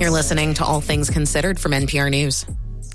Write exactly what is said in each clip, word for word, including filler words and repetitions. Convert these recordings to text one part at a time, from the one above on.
You're listening to All Things Considered from N P R News.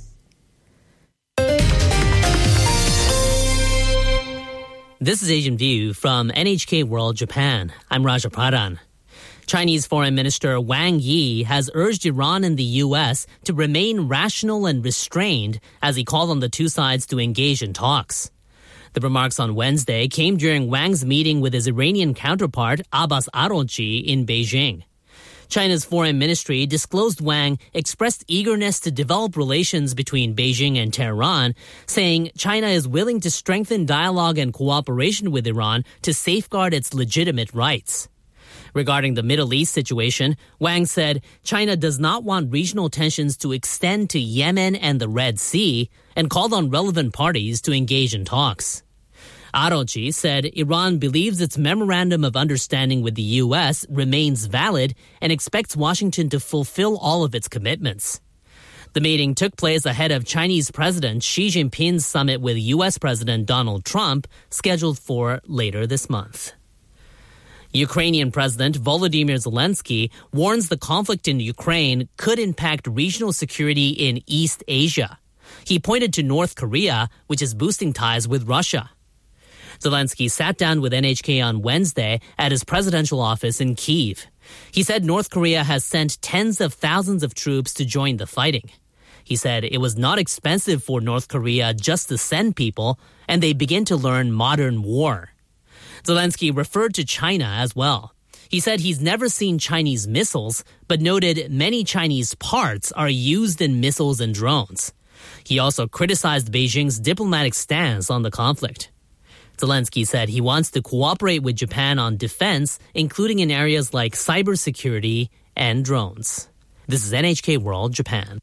This is Asian View from N H K World Japan. I'm Raja Pradhan. Chinese Foreign Minister Wang Yi has urged Iran and the U S to remain rational and restrained as he called on the two sides to engage in talks. The remarks on Wednesday came during Wang's meeting with his Iranian counterpart Abbas Araghchi in Beijing. China's foreign ministry disclosed Wang expressed eagerness to develop relations between Beijing and Tehran, saying China is willing to strengthen dialogue and cooperation with Iran to safeguard its legitimate rights. Regarding the Middle East situation, Wang said China does not want regional tensions to extend to Yemen and the Red Sea and called on relevant parties to engage in talks. Araghchi said Iran believes its memorandum of understanding with the U S remains valid and expects Washington to fulfill all of its commitments. The meeting took place ahead of Chinese President Xi Jinping's summit with U S President Donald Trump, scheduled for later this month. Ukrainian President Volodymyr Zelensky warns the conflict in Ukraine could impact regional security in East Asia. He pointed to North Korea, which is boosting ties with Russia. Zelensky sat down with N H K on Wednesday at his presidential office in Kyiv. He said North Korea has sent tens of thousands of troops to join the fighting. He said it was not expensive for North Korea just to send people, and they begin to learn modern war. Zelensky referred to China as well. He said he's never seen Chinese missiles, but noted many Chinese parts are used in missiles and drones. He also criticized Beijing's diplomatic stance on the conflict. Zelensky said he wants to cooperate with Japan on defense, including in areas like cybersecurity and drones. This is N H K World Japan.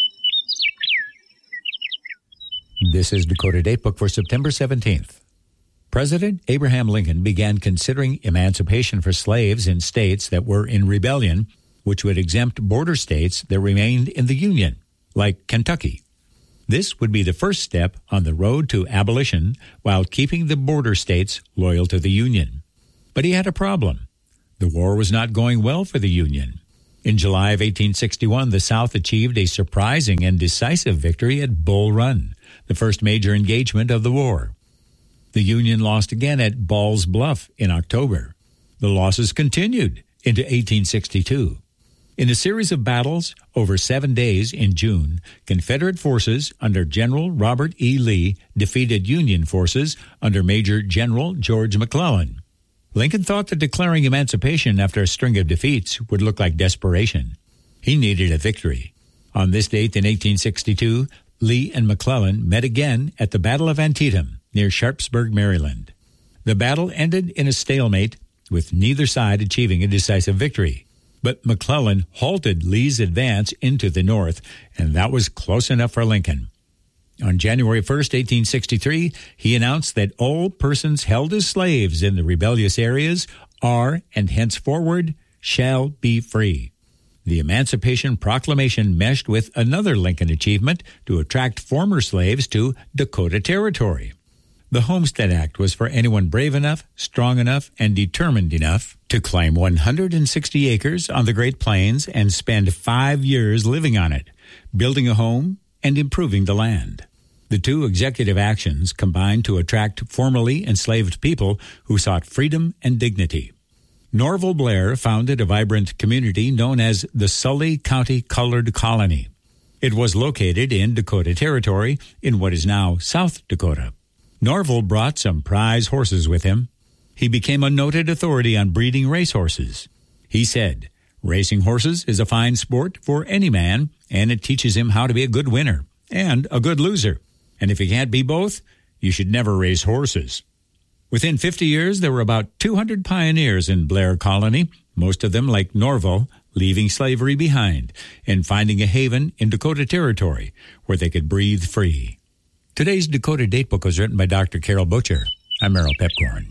This is Dakota Datebook for September seventeenth. President Abraham Lincoln began considering emancipation for slaves in states that were in rebellion, which would exempt border states that remained in the Union, like Kentucky. This would be the first step on the road to abolition while keeping the border states loyal to the Union. But he had a problem. The war was not going well for the Union. In July of eighteen sixty-one, the South achieved a surprising and decisive victory at Bull Run, the first major engagement of the war. The Union lost again at Ball's Bluff in October. The losses continued into eighteen sixty-two. In a series of battles over seven days in June, Confederate forces under General Robert E. Lee defeated Union forces under Major General George McClellan. Lincoln thought that declaring emancipation after a string of defeats would look like desperation. He needed a victory. On this date in eighteen sixty-two, Lee and McClellan met again at the Battle of Antietam near Sharpsburg, Maryland. The battle ended in a stalemate, with neither side achieving a decisive victory. But McClellan halted Lee's advance into the north, and that was close enough for Lincoln. On January first, eighteen sixty-three, he announced that all persons held as slaves in the rebellious areas are, and henceforward, shall be free. The Emancipation Proclamation meshed with another Lincoln achievement to attract former slaves to Dakota Territory. The Homestead Act was for anyone brave enough, strong enough, and determined enough to claim one hundred sixty acres on the Great Plains and spend five years living on it, building a home and improving the land. The two executive actions combined to attract formerly enslaved people who sought freedom and dignity. Norval Blair founded a vibrant community known as the Sully County Colored Colony. It was located in Dakota Territory in what is now South Dakota. Norval brought some prize horses with him. He became a noted authority on breeding racehorses. He said, "Racing horses is a fine sport for any man, and it teaches him how to be a good winner and a good loser. And if he can't be both, you should never race horses." Within fifty years, there were about two hundred pioneers in Blair Colony, most of them, like Norval, leaving slavery behind and finding a haven in Dakota Territory where they could breathe free. Today's Dakota Datebook was written by Doctor Carol Butcher. I'm Merrill Pepcorn.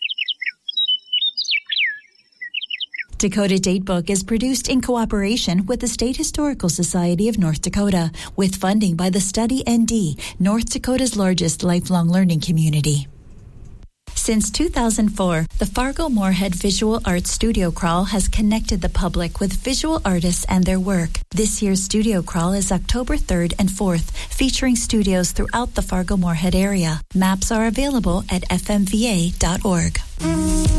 Dakota Datebook is produced in cooperation with the State Historical Society of North Dakota, with funding by the Study N D, North Dakota's largest lifelong learning community. Since two thousand four, the Fargo-Moorhead Visual Arts Studio Crawl has connected the public with visual artists and their work. This year's Studio Crawl is October third and fourth, featuring studios throughout the Fargo-Moorhead area. Maps are available at f m v a dot org.